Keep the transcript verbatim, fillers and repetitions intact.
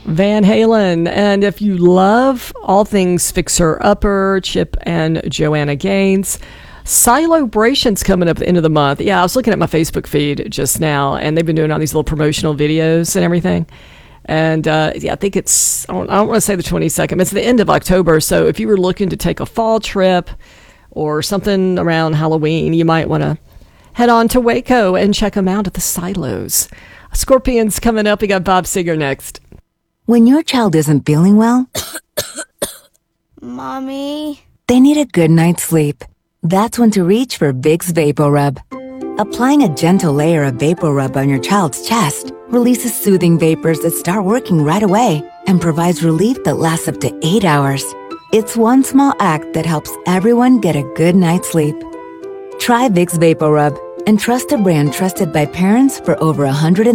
Van Halen. And if you love all things Fixer Upper, Chip and Joanna Gaines, Silobration's coming up at the end of the month. Yeah, I was looking at my Facebook feed just now, and they've been doing all these little promotional videos and everything. And uh, yeah, I think it's, I don't, I don't want to say the twenty-second, but it's the end of October. So if you were looking to take a fall trip or something around Halloween, you might want to head on to Waco and check them out at the Silos. Scorpions coming up. We got Bob Seger next. When your child isn't feeling well, Mommy, they need a good night's sleep. That's when to reach for Vicks VapoRub. Applying a gentle layer of VapoRub on your child's chest releases soothing vapors that start working right away and provides relief that lasts up to eight hours. It's one small act that helps everyone get a good night's sleep. Try Vicks VapoRub and trust a brand trusted by parents for over one hundred